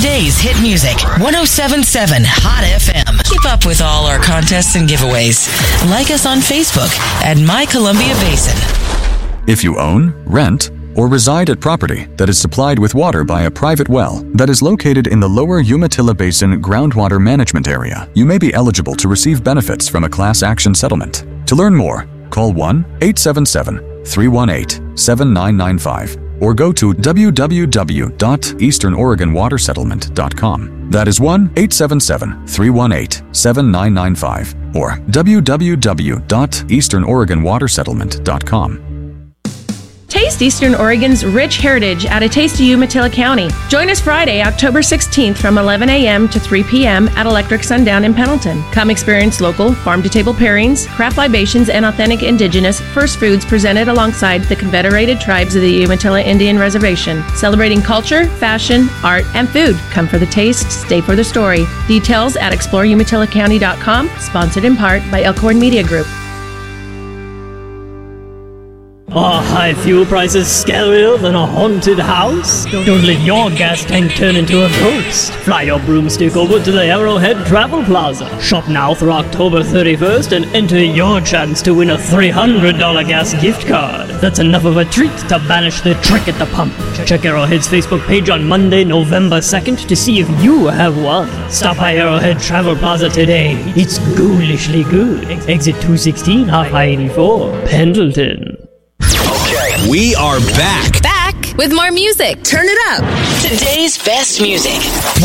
Today's hit music, 107.7 Hot FM. Keep up with all our contests and giveaways. Like us on Facebook at My Columbia Basin. If you own, rent, or reside at property that is supplied with water by a private well that is located in the lower Umatilla Basin groundwater management area, you may be eligible to receive benefits from a class action settlement. To learn more, call 1-877-318-7995 or go to www.easternoregonwatersettlement.com. That is 1-877-318-7995 or www.easternoregonwatersettlement.com. Taste Eastern Oregon's rich heritage at A Taste of Umatilla County. Join us Friday, October 16th from 11 a.m. to 3 p.m. at Electric Sundown in Pendleton. Come experience local farm-to-table pairings, craft libations, and authentic indigenous first foods presented alongside the Confederated Tribes of the Umatilla Indian Reservation. Celebrating culture, fashion, art, and food. Come for the taste, stay for the story. Details at exploreumatillacounty.com, sponsored in part by Elkhorn Media Group. Are high fuel prices scarier than a haunted house? Don't let your gas tank turn into a ghost. Fly your broomstick over to the Arrowhead Travel Plaza. Shop now through October 31st and enter your chance to win a $300 gas gift card. That's enough of a treat to banish the trick at the pump. Check Arrowhead's Facebook page on Monday, November 2nd to see if you have won. Stop by Arrowhead Travel Plaza today. It's ghoulishly good. Exit 216 off I-84, Pendleton. We are back. Back with more music. Turn it up. Today's best music.